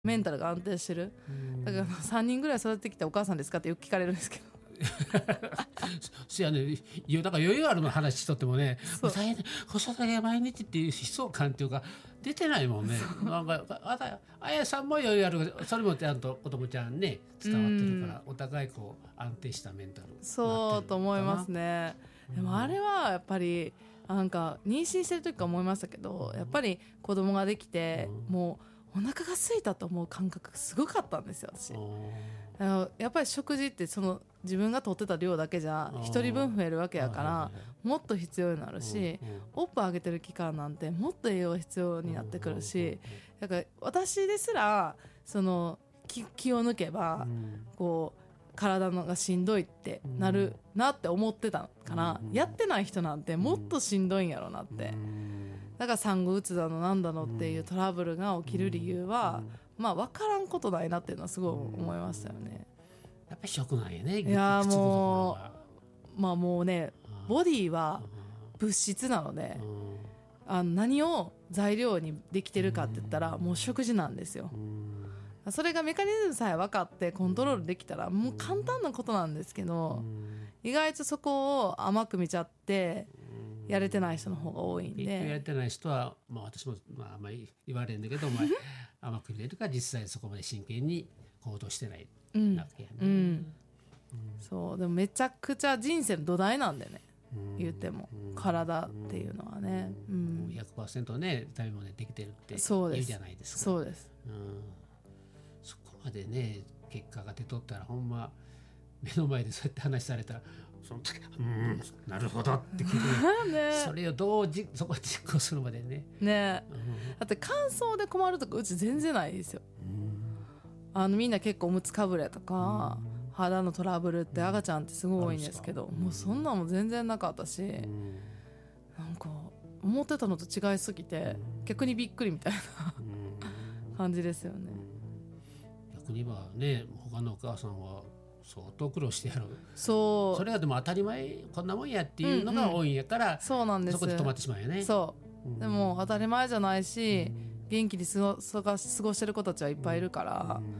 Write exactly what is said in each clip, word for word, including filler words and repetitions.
メンタルが安定してる。だからさんにんぐらい育ててきたお母さんですかってよく聞かれるんですけどそやね、いやだから余裕あるの話しとってもね、大変子育てが毎日っていう悲壮感っていうか出てないもんね。なんかあたあやさんも余裕ある、それもちゃんと子供ちゃんね伝わってるから、お互いこう安定したメンタルそうと思いますね。でもあれはやっぱりなんか妊娠してる時から思いましたけど、やっぱり子供ができて、うん、もうお腹が空いたと思う感覚がすごかったんですよ私。やっぱり食事ってその自分が取ってた量だけじゃひとりぶん増えるわけやからもっと必要になるし、おっぱいあげてる期間なんてもっと栄養が必要になってくるし、だから私ですらその 気, 気を抜けばこう体のがしんどいってなるなって思ってたから、やってない人なんてもっとしんどいんやろなって。だから産後うつだのなんだのっていうトラブルが起きる理由はまあ分からんことないなっていうのはすごい思いましたよね。 やっぱり食なんやね。 いやもうまあもうね、ボディは物質なので、あの何を材料にできてるかって言ったらもう食事なんですよ。それがメカニズムさえ分かってコントロールできたらもう簡単なことなんですけど、意外とそこを甘く見ちゃってやれてない人の方が多いんで、 やれてない人は、まあ、私も、まあ、あんまり言われるんだけど、まあ、甘く見れるから実際そこまで真剣に行動してないわけやね、うんうん、 そうでもめちゃくちゃ人生の土台なんでね、言っても、うん、体っていうのはね、うん、 ひゃくパーセント ね食べ物でできてるって言うじゃないですか。 そうです、 うん、そこまでね結果が出とったらほんま目の前でそうやって話されたらその時うんなるほどって聞いて、ね、それをどうじそこ実行するまでねね、うん、だって乾燥で困るとかうち全然ないですよ、うん、あのみんな結構おむつかぶれとか、うん、肌のトラブルって赤ちゃんってすごい多いんですけど、うん、もうそんなも全然なかったし、うん、なんか思ってたのと違いすぎて、うん、逆にびっくりみたいな、うん、感じですよね。 逆にはね他のお母さんは相当苦労してやる。 そうそれはでも当たり前こんなもんやっていうのが多いんやから、うんうん、 そうなんです。 そこで止まってしまうよね。 そう、うん、でも当たり前じゃないし、うん、元気に過ご、過ごしてる子たちはいっぱいいるから、うん、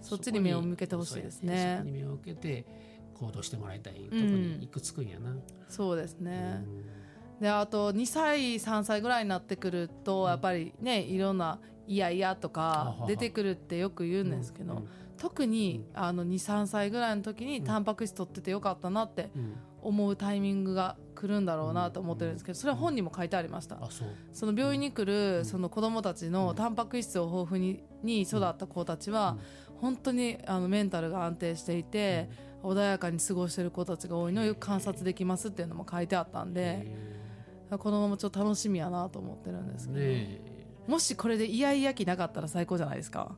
そっちに目を向けてほしいですね。 そこに目を向けて行動してもらいたいとこにいくつくんやな、うん、 そうですね、うん、であとにさいさんさいぐらいになってくるとやっぱりねいろんないやいやとか出てくるってよく言うんですけど、うんうん、特にあのにさんさいぐらいの時にタンパク質取っててよかったなって思うタイミングが来るんだろうなと思ってるんですけど、それは本にも書いてありました。 あ、そう。 その病院に来るその子どもたちのタンパク質を豊富にに育った子たちは本当にあのメンタルが安定していて穏やかに過ごしている子たちが多いのをよく観察できますっていうのも書いてあったんで、このままちょっと楽しみやなと思ってるんですけど、ね、もしこれでイヤイヤ期なかったら最高じゃないですか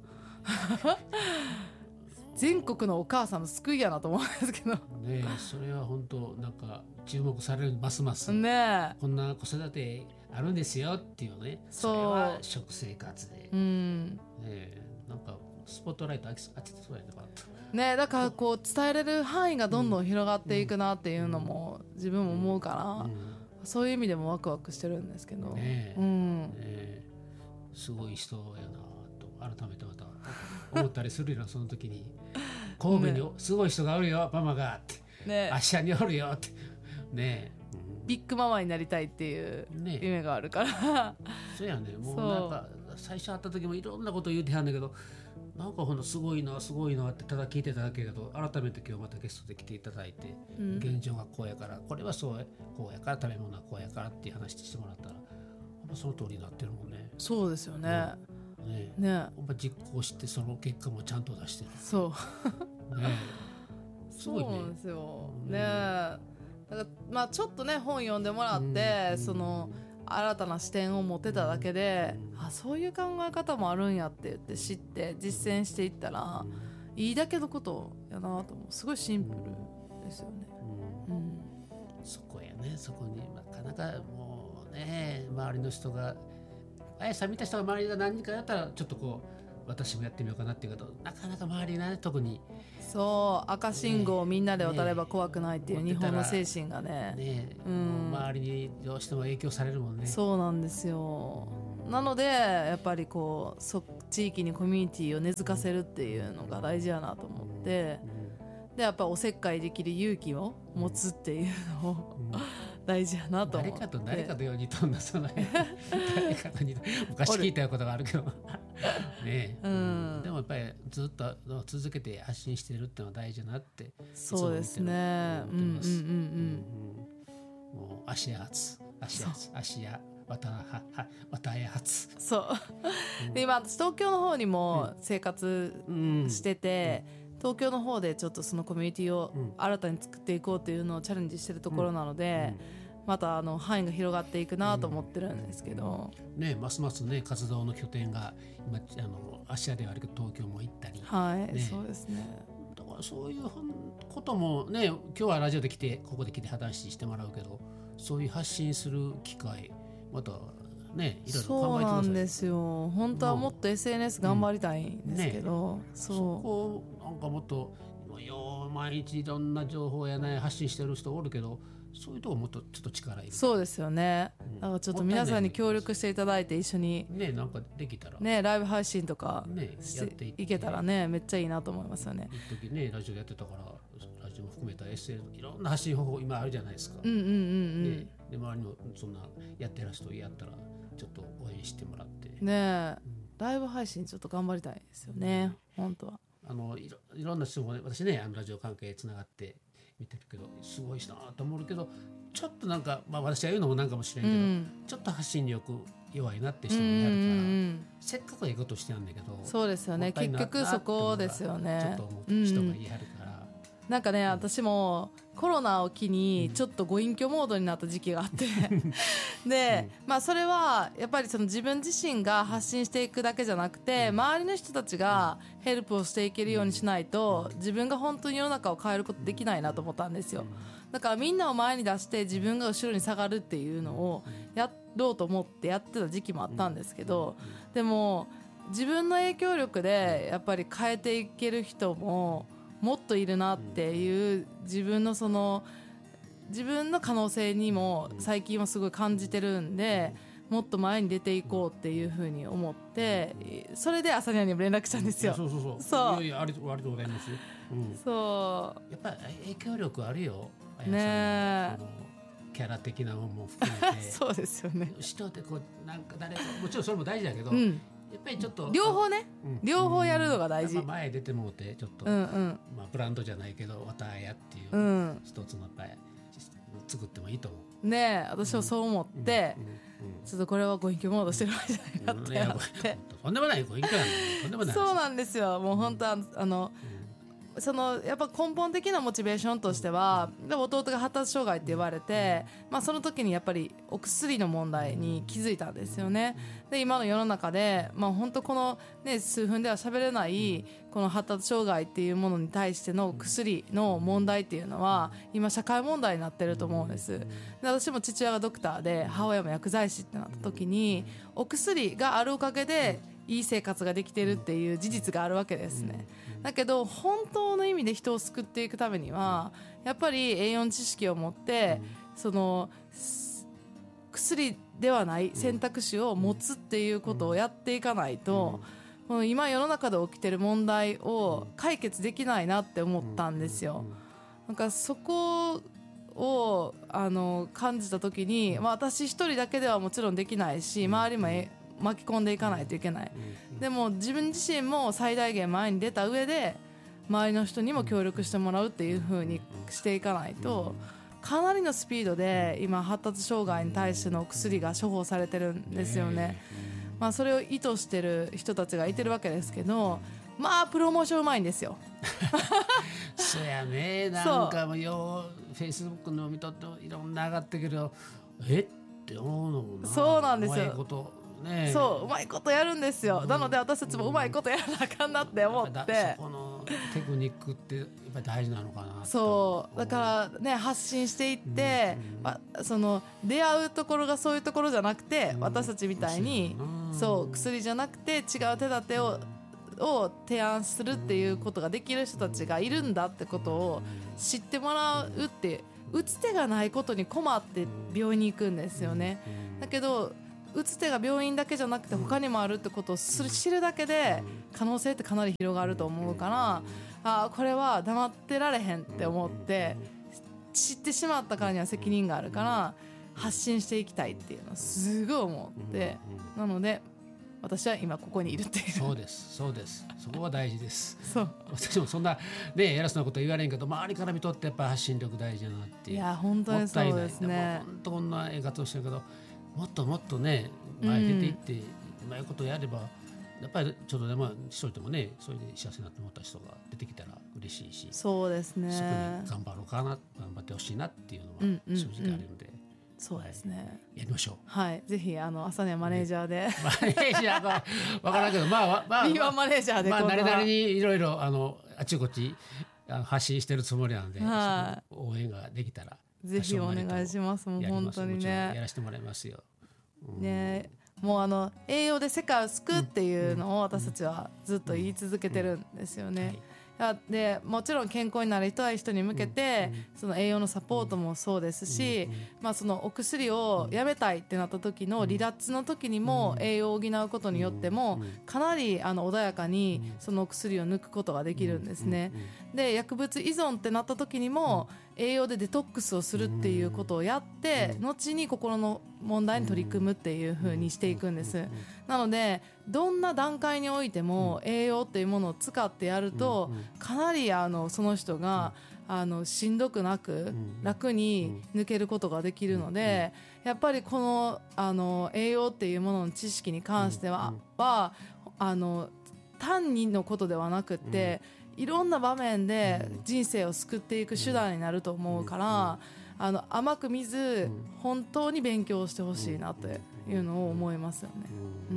全国のお母さんの救いやなと思うんですけどね。 えそれは本当なんか注目されるますますね。 こんな子育てあるんですよっていうね。それは食生活で、うんね、なんかスポットライト当ててそうやねね。だからこう伝えれる範囲がどんどん広がっていくなっていうのも自分も思うから、うんうん、そういう意味でもワクワクしてるんですけど、ねうんね、すごい人やなと改めてまた思ったりするよその時に神戸にすごい人がおるよママがって、ね、芦屋におるよってね、 ビッグママになりたいっていう夢があるから、ね、 そうやね。もうなんか最初会った時もいろんなこと言うてはんだけどなんかほんとすごいなすごいなってただ聞いてただけだけど改めて今日またゲストで来ていただいて、うん、現状がこうやからこれはそうこうやから食べ物はこうやからっていう話してもらったらその通りになってるもんね。 そうですよね、 うんねね、実行してその結果もちゃんと出してる。 そう、ね、 すごいね。 そうなんですよ、ね、だからまあちょっとね本読んでもらって、うん、その新たな視点を持ってただけで、うん、あそういう考え方もあるんやって言って知って実践していったら、うん、いいだけのことやなと思う。すごいシンプルですよね、うんうん、 そこやね。そこになかなかもうね周りの人があやさん見た人が周りが何人かやったらちょっとこう私もやってみようかなっていうけどなかなか周りがね特にそう赤信号をみんなで渡れば怖くないっていう日本の精神が ね, ね、 うん、周りにどうしても影響されるもんね。 そうなんですよ。なのでやっぱりこうそっ地域にコミュニティを根付かせるっていうのが大事やなと思って、でやっぱおせっかいできる勇気を持つっていうのを、うん、大事やなと思って。 誰かと誰かとようにとんだその誰かと似た昔聞いたことがあるけどね、うん、でもやっぱりずっと続けて発信してるってのは大事だなって。 そうですね。うんうんうんうん。 もう足圧足圧足やわたははわたや発。 そう。うん、で今私東京の方にも生活してて。うんうん東京の方でちょっとそのコミュニティを新たに作っていこうというのをチャレンジしてるところなので、またあの範囲が広がっていくなと思ってるんですけど、 ね、ますますね活動の拠点が今あの芦屋ではあるけど東京も行ったり、 はい、ね、そうですね。 だからそういうこともね今日はラジオで来てここで来て話してもらうけど、そういう発信する機会またね、いろいろ考えてください。そうなんですよ。本当はもっと エスエヌエス 頑張りたいんですけど、 うんね、そうそこなんかもっとよ毎日いろんな情報やね発信してる人おるけど、そういうとこもっとちょっと力いる。 そうですよね、うん、だからちょっと皆さんに協力していただいて一緒にねなんかできたらねライブ配信とかして、ね、いけたらねめっちゃいいなと思いますよね。 一時ねラジオやってたからラジオも含めた エスエヌエス いろんな発信方法今あるじゃないですか。 うんうんうんうん、 ね、で周りもそんなやってる人やったらちょっと応援してもらってねえ、うん、ライブ配信ちょっと頑張りたいですよね、うん、本当はあの い, ろいろんな人も、ね、私ねあのラジオ関係つながって見てるけどすごい人なと思うけどちょっとなんか、まあ、私が言うのもなんかもしれんけど、うん、ちょっと発信力弱いなって人もいるから、うんうんうん、せっかくいいことしてやるんだけどそうですよね結局そこですよねちょっと思う人が言い張るから、うんなんかね、うん、私もコロナを機にちょっとご隠居モードになった時期があってで、うんまあ、それはやっぱりその自分自身が発信していくだけじゃなくて、うん、周りの人たちがヘルプをしていけるようにしないと自分が本当に世の中を変えることできないなと思ったんですよ。だからみんなを前に出して自分が後ろに下がるっていうのをやろうと思ってやってた時期もあったんですけど、でも自分の影響力でやっぱり変えていける人ももっといるなっていう自分のその自分の可能性にも最近はすごい感じてるんで、もっと前に出ていこうっていうふうに思って、それで朝にゃんにも連絡したんですよ。 そうそうそうそういやいやありがとうございます、うん、 そうやっぱり影響力あるよねえキャラ的なものも含めてそうですよね。 人ってこうなんか誰かもちろんそれも大事だけど、うんやっぱりちょっと両方ね、うん、両方やるのが大事、 まあ、前出てもうてちょっと、 うんうんまあ、ブランドじゃないけどわたやっていう一つのやっぱり作ってもいいと思うねえ私もそう思って、うんうんうん、ちょっとこれはご隠居モードしてるわけじゃないかってなって、 うん、とんでもないご隠居なんだとんでもないそうなんですよもう本当は、うん、あの、うんそのやっぱ根本的なモチベーションとしては弟が発達障害って言われて、まあ、その時にやっぱりお薬の問題に気づいたんですよね。で今の世の中で、まあ、本当この、ね、数分では喋れないこの発達障害っていうものに対しての薬の問題っていうのは今社会問題になってると思うんです。で私も父親がドクターで母親も薬剤師ってなった時にお薬があるおかげでいい生活ができてるっていう事実があるわけですね。だけど本当の意味で人を救っていくためにはやっぱり栄養知識を持ってその薬ではない選択肢を持つっていうことをやっていかないとこの今世の中で起きてる問題を解決できないなって思ったんですよ。なんかそこをあの感じた時に、まあ、私一人だけではもちろんできないし周りも巻き込んでいかないといけない。でも自分自身も最大限前に出た上で周りの人にも協力してもらうっていう風にしていかないとかなりのスピードで今発達障害に対しての薬が処方されてるんですよね。まあそれを意図してる人たちがいてるわけですけどまあプロモーションうまいんですよそうやねなんかもうよフェイスブックの見とっていろんな上がってくるよえって思うのもなそうなんですようまいことね、 そううまいことやるんですよ、うん、なので私たちもうまいことやらなあかんなって思って、 そこのテクニックってやっぱり大事なのかなそうだからね発信していって、うんまあ、その出会うところがそういうところじゃなくて、うん、私たちみたいに、うん、そう薬じゃなくて違う手立てをを提案するっていうことができる人たちがいるんだってことを知ってもらうって打つ手がないことに困って病院に行くんですよね。だけど打つ手が病院だけじゃなくて他にもあるってことをする知るだけで可能性ってかなり広がると思うから、あこれは黙ってられへんって思って知ってしまったからには責任があるから発信していきたいっていうのをすごい思って、なので私は今ここにいるっていう。 そうですそうです、そこは大事です。 そう私もそんなね偉そうなこと言われんけど、周りから見とってやっぱり発信力大事だなっていう。 いや本当にそうですね。 本当こんな活動してるけど、もっともっとね前出ていって、うん、うまいことやればやっぱりちょっとでも一人でもねそれで幸せになって思った人が出てきたら嬉しいし、 そうですね、 そこに頑張ろうかな、頑張ってほしいなっていうのは正直あるので、うんうんうん、 そうですね、はい、 やりましょう。 はい、ぜひあの朝にはマネージャーで、ね、 マネージャーが分からんけどまあまあビーワン マネージャーでまあなりなりにいろいろあのあちこち発信してるつもりなので、はい、応援ができたらぜひお願いします。もう本当にねやらせてもらいますよ、 うん、ね、もうあの栄養で世界を救うっていうのを私たちはずっと言い続けてるんですよね、うんうんはい、でもちろん健康になる人は人に向けて、うん、その栄養のサポートもそうですし、うんまあ、そのお薬をやめたいってなった時の離脱の時にも栄養を補うことによってもかなりあの穏やかにそのお薬を抜くことができるんですね。で薬物依存ってなった時にも栄養でデトックスをするっていうことをやって後に心の問題に取り組むっていう風にしていくんです。なのでどんな段階においても栄養っていうものを使ってやるとかなりあのその人があのしんどくなく楽に抜けることができるので、やっぱりこのあの栄養っていうものの知識に関してははあの単にのことではなくっていろんな場面で人生を救っていく手段になると思うから、あの甘く見ず本当に勉強してほしいなというのを思いますよね、うん、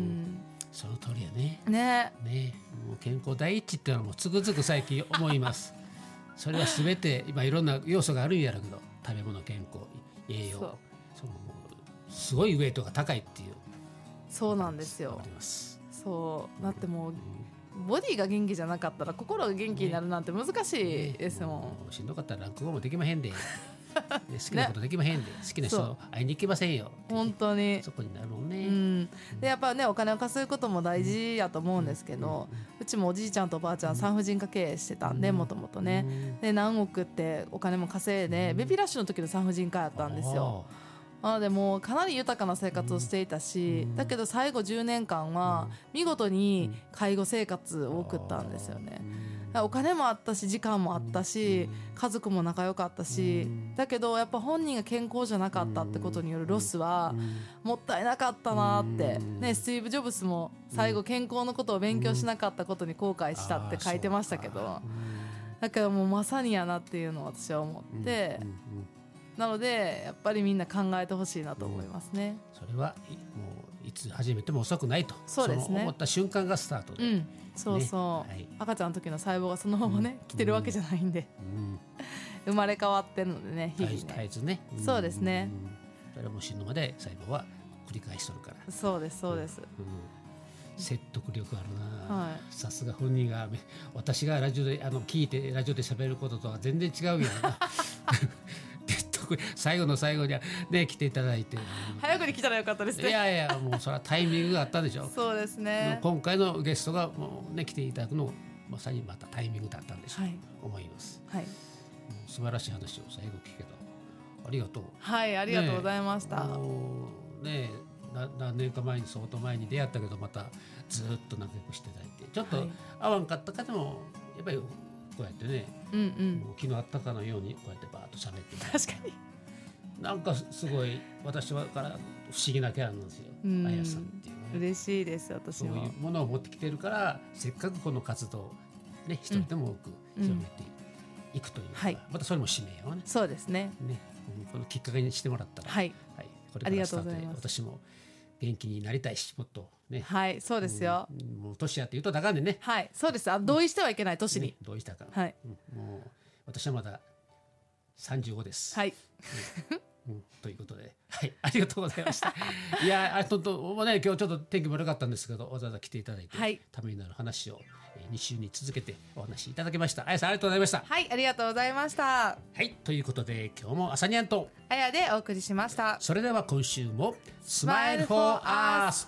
その通りやね。 ねね、もう健康第一っていうのはもうつくづく最近思いますそれは全て今いろんな要素があるんやろうけど、食べ物、健康、栄養、そうそのすごいウェイトが高いっていう。 そうなんですよ。そうだってもうボディが元気じゃなかったら心が元気になるなんて難しいですもん、ね、もうしんどかったら落語もできまへんで好きなことできまへんで、ね、好きな人会いに行けませんよ。 本当にそこになるもんね、 うん、でやっぱねお金を稼ぐことも大事やと思うんですけど、うんうん、うちもおじいちゃんとおばあちゃん産婦人科経営してたんでもともとね、で何億ってお金も稼いでベビーラッシュの時の産婦人科やったんですよ。なのでもうかなり豊かな生活をしていたし、だけど最後じゅうねんかんは見事に介護生活を送ったんですよね。お金もあったし時間もあったし家族も仲良かったし、だけどやっぱ本人が健康じゃなかったってことによるロスはもったいなかったなって、ね、スティーブ・ジョブスも最後健康のことを勉強しなかったことに後悔したって書いてましたけど、だけどもうまさにやなっていうのを私は思って、なのでやっぱりみんな考えてほしいなと思いますね、 うん、それはもういつ始めても遅くないと。 そうですね、 その思った瞬間がスタートで、うん、 そうそう、ね、はい、赤ちゃんの時の細胞がそのままね、うん、来てるわけじゃないんで、うん、生まれ変わってるのでね、日々ね、 絶えずね、 うん、そうですね、 うん、それも死ぬまで細胞は繰り返しとるから。 そうですそうです、うんうん、 説得力あるな、 はい、 さすが本人が。私がラジオであの聞いてラジオで喋ることとは全然違うやん最後の最後にはね来ていただいて、 早くに来たらよかったですね。 いやいやもうそれはタイミングがあったでしょそうですね。 今回のゲストがもうね来ていただくのまさにまたタイミングだったんでしょう、はい、思います、はい、もう素晴らしい話を最後聞けた。ありがとう。 はいありがとうございました。 ねね何年か前に相当前に出会ったけどまたずっと仲良くしていただいて、ちょっと合わんかった方もやっぱりこうやってね、うんうん、もう昨日あったかのようにこうやってバーッと喋って、 確かになんかすごい私はから不思議なキャラなんですよ、あやさんっていうね。 嬉しいです私も。 そういうものを持ってきてるからせっかくこの活動をね一人でも多く広めていくというか、うんはい、またそれも使命をね。 そうですね。 ねこのきっかけにしてもらったら、はいはい、これからスタートで私も元気になりたいし、もっとね。 はいそうですよ、 うん、もう年やって言うとだかんでね。 はいそうです。あ同意してはいけない年に、ね、 同意したか、 はい、 うん、もう私はまださんじゅうごです。 はい、 うんうん、ということで、はい、ありがとうございました。いやあとともね今日ちょっと天気も悪かったんですけどわざわざ来ていただいて、はい、ためになる話をに週に続けてお話しいただきました。あやさんありがとうございました。 はい、ありがとうございました。はい、ということで今日も朝にゃんとあやでお送りしました。 それでは今週もスマイルフォーアース